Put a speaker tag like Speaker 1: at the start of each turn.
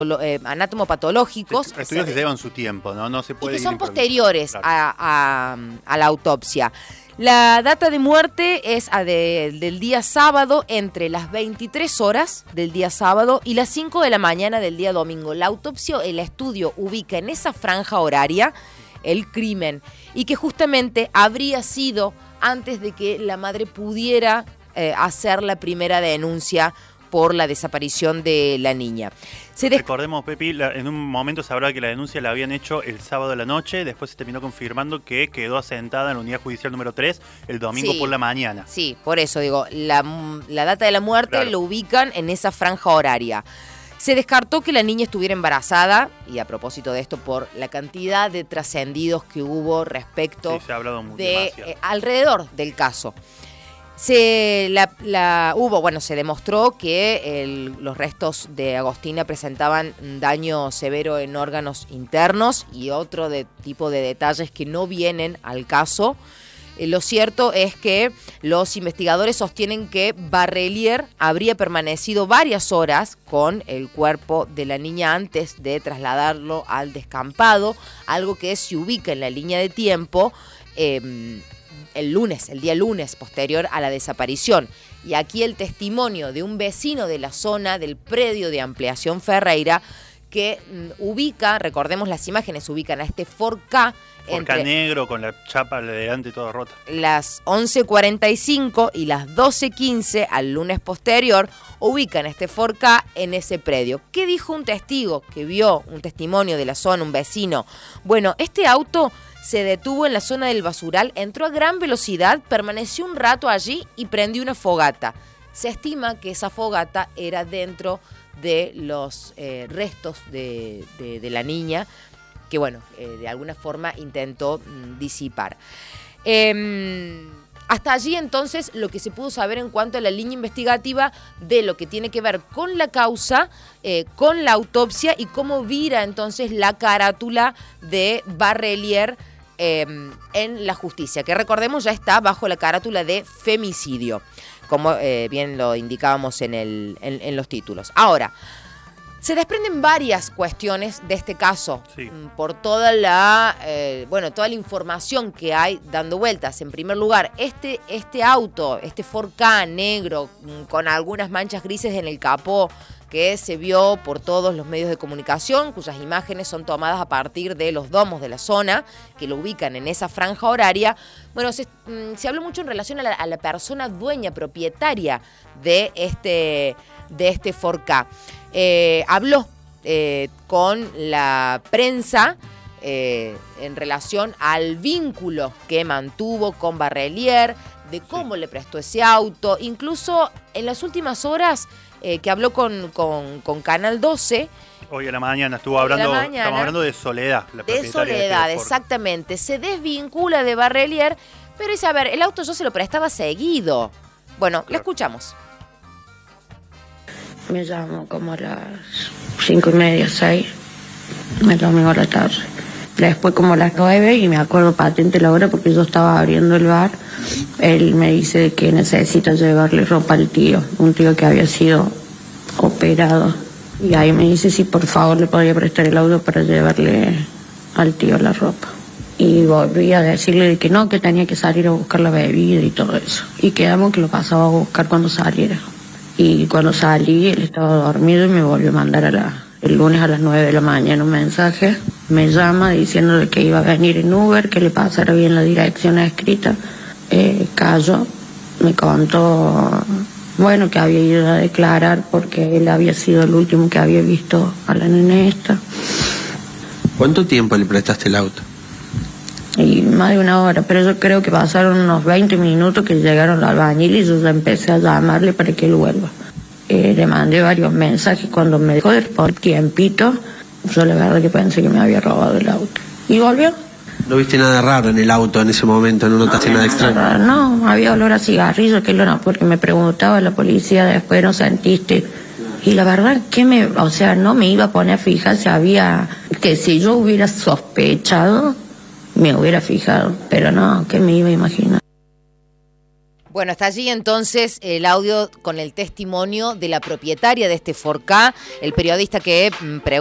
Speaker 1: anatomopatológicos.
Speaker 2: Estudios que llevan su tiempo, ¿no? No se puede
Speaker 1: y que son
Speaker 2: ir
Speaker 1: posteriores
Speaker 2: claro.
Speaker 1: a la autopsia. La data de muerte es del día sábado, entre las 23 horas del día sábado y las 5 de la mañana del día domingo. La autopsia, el estudio ubica en esa franja horaria el crimen y que justamente habría sido antes de que la madre pudiera hacer la primera denuncia por la desaparición de la niña.
Speaker 2: Recordemos, Pepi, en un momento se hablaba que la denuncia la habían hecho el sábado de la noche, después se terminó confirmando que quedó asentada en la unidad judicial número 3 el domingo por la mañana. Sí,
Speaker 1: por eso digo, la data de la muerte lo ubican en esa franja horaria. Se descartó que la niña estuviera embarazada, y a propósito de esto, por la cantidad de trascendidos que hubo respecto
Speaker 2: se ha hablado
Speaker 1: alrededor del caso. Se demostró que los restos de Agostina presentaban daño severo en órganos internos y otro tipo de detalles que no vienen al caso. Lo cierto es que los investigadores sostienen que Barrelier habría permanecido varias horas con el cuerpo de la niña antes de trasladarlo al descampado, algo que se ubica en la línea de tiempo el día lunes posterior a la desaparición. Y aquí el testimonio de un vecino de la zona del predio de Ampliación Ferreira que ubica, recordemos las imágenes, ubican a este Ford Ka
Speaker 2: entre negro con la chapa de delante toda rota.
Speaker 1: Las 11:45 y las 12:15 al lunes posterior ubican a este Ford Ka en ese predio. ¿Qué dijo un testigo que vio un testimonio de la zona, un vecino? Bueno, este auto se detuvo en la zona del basural, entró a gran velocidad, permaneció un rato allí y prendió una fogata. Se estima que esa fogata era dentro de los restos de la niña, que de alguna forma intentó disipar. Hasta allí entonces lo que se pudo saber en cuanto a la línea investigativa de lo que tiene que ver con la causa, con la autopsia y cómo vira entonces la carátula de Barrelier en la justicia, que recordemos ya está bajo la carátula de femicidio, como bien lo indicábamos en los títulos. Ahora, se desprenden varias cuestiones de este caso, por toda la información que hay dando vueltas. En primer lugar, este auto, este Ford Ka negro, con algunas manchas grises en el capó, que se vio por todos los medios de comunicación, cuyas imágenes son tomadas a partir de los domos de la zona, que lo ubican en esa franja horaria. Bueno, se habló mucho en relación a la persona dueña, propietaria de este Ford Ka. Habló con la prensa en relación al vínculo que mantuvo con Barrelier, de cómo le prestó ese auto, incluso en las últimas horas que habló con Canal 12.
Speaker 2: Hoy a la mañana estamos hablando de Soledad.
Speaker 1: Exactamente. Se desvincula de Barrelier, pero dice, a ver, el auto yo se lo prestaba seguido. Bueno, lo escuchamos.
Speaker 3: Me llamo como a las 5:30, 6, el domingo a la tarde. Después como a las 9, y me acuerdo patente la hora porque yo estaba abriendo el bar, él me dice que necesita llevarle ropa al tío, un tío que había sido operado. Y ahí me dice si por favor le podía prestar el auto para llevarle al tío la ropa. Y volví a decirle que no, que tenía que salir a buscar la bebida y todo eso. Y quedamos que lo pasaba a buscar cuando saliera. Y cuando salí, él estaba dormido y me volvió a mandar el lunes a las 9 de la mañana un mensaje. Me llama diciéndole que iba a venir en Uber, que le pasara bien la dirección escrita. Cayó, me contó, que había ido a declarar porque él había sido el último que había visto a la nena esta.
Speaker 4: ¿Cuánto tiempo le prestaste el auto?
Speaker 3: Y más de una hora, pero yo creo que pasaron unos 20 minutos que llegaron al albañil y yo ya empecé a llamarle para que él vuelva. Le mandé varios mensajes cuando me dejó de por tiempito. Yo la verdad que pensé que me había robado el auto. ¿Y volvió?
Speaker 4: ¿No viste nada raro en el auto en ese momento? ¿No notaste nada extraño?
Speaker 3: No, había olor a cigarrillo, porque me preguntaba la policía después, ¿no sentiste? Y la verdad que no me iba a poner a fijar si yo hubiera sospechado, me hubiera fijado, pero no, ¿qué me iba a imaginar?
Speaker 1: Bueno, está allí entonces el audio con el testimonio de la propietaria de este Ford Ka, el periodista que pregunta